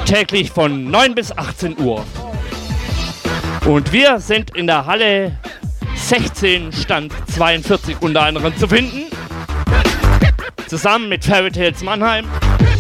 Täglich von 9 bis 18 Uhr. Und wir sind in der Halle 16, Stand 42 unter anderem zu finden. Zusammen mit Fairy Tales Mannheim.